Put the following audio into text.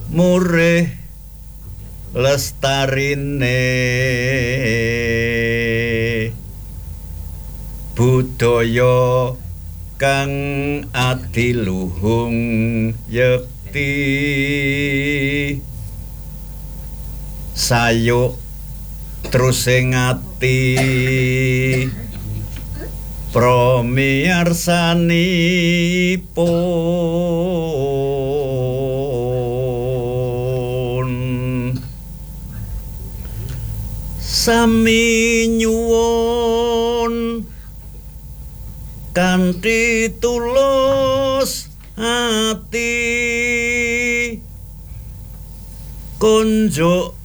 murih lestarine budaya kang adiluhung yekti sayuk terus ing ati pramiyarsanipun sami nyuwun kanthi tulus ati kunjuk